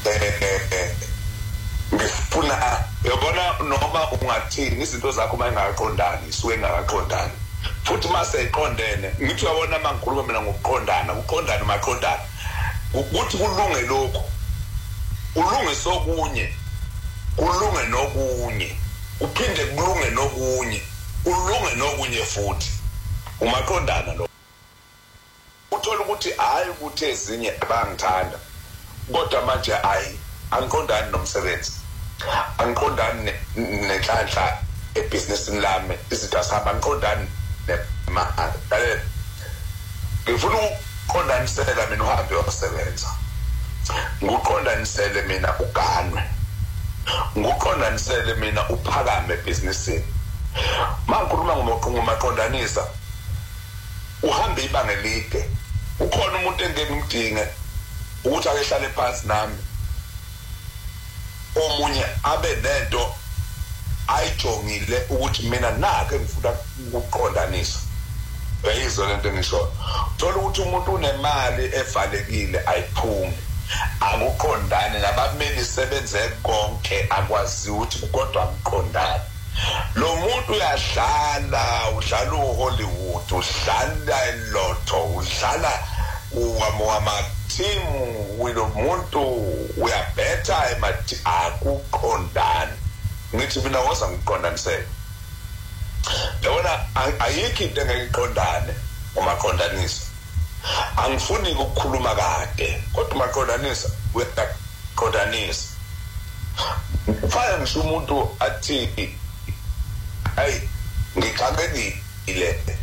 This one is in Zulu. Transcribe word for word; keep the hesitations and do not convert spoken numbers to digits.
eh ngifuna yabona noma ungathini izinto zakho mayingaqondani isuke ngaqondani futhi mase iqondene ngithi uyabona mangikhuluma mina ngokuqondana ukuqondana maqondana ukuthi kulunge lokho ulunge sokunye kulunge nokunye uphinde kulunge nokunye ulunge nokunye futhi umaqondana lo uthola ukuthi hayi ukuthi ezinye abangithanda kodwa manje hayi angiqondani nomsebenzi angiqondani nenhlanhla ebusinessini lami izinto asihamba angiqondani nemali dale ngifuna ukuqondanisela mina uhambe uyosebenza nguqondanisele mina uganwe nguqondanisele mina uphakame ebusinessini mangikhuluma ngomaqondanisa uhambe ibanga elide ukhona umuntu engeke umdinge ukuthi ake hlale phansi nami omunye abe nento ayijongile ukuthi mina nake ngifuna ukuqondanisa uyizwa lento engisho thola ukuthi umuntu unemali evalekile ayiphumi akuqondane nabameli sebenze konke akwazi ukuthi kodwa amqondane lo muntu uyadlala udlala uHollywood udlala eLotto udlala uwama team wilo muntu uyabetha emathi akuqondane ngithi mina woza ngiqondanisele yabona ayikho into engayiqondane umaqondanisa angifuni ukukhuluma kade kodwa umaqondanisa uyaqondanisa ufana ngisho umuntu athi ay ngixakekile